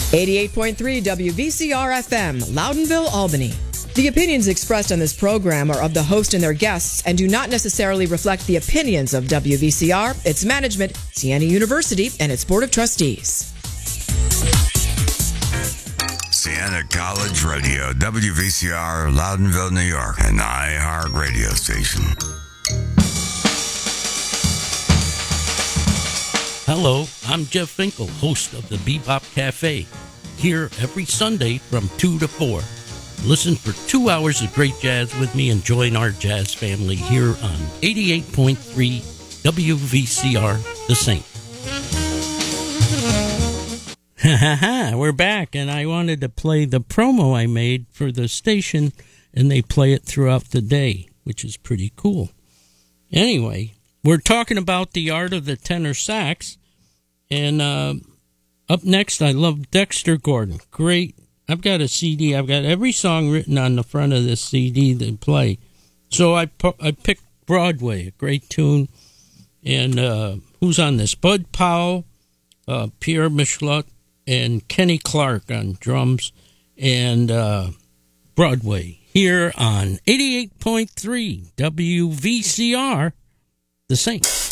88.3 WVCR FM, Loudonville, Albany. The opinions expressed on this program are of the host and their guests and do not necessarily reflect the opinions of WVCR, its management, Siena University, and its Board of Trustees. Siena College Radio, WVCR, Loudonville, New York, an iHeart radio station. Hello, I'm Jeff Finkel, host of the Bebop Cafe, here every Sunday from 2 to 4. Listen for 2 hours of great jazz with me and join our jazz family here on 88.3 WVCR The Saint. We're back, and I wanted to play the promo I made for the station, and they play it throughout the day, which is pretty cool. Anyway, we're talking about the art of the tenor sax, and up next, I love Dexter Gordon. Great. I've got a CD. I've got every song written on the front of this CD they play. So I picked Broadway, a great tune. And who's on this? Bud Powell, Pierre Michelet, and Kenny Clark on drums. And Broadway here on 88.3 WVCR, The Saint.